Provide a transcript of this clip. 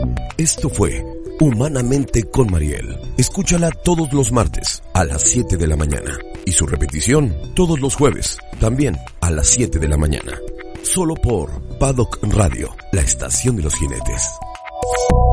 Esto fue Humanamente con Mariel. Escúchala todos los martes a las 7 de la mañana y su repetición todos los jueves, también a las 7 de la mañana. Solo por Paddock Radio, la estación de los jinetes.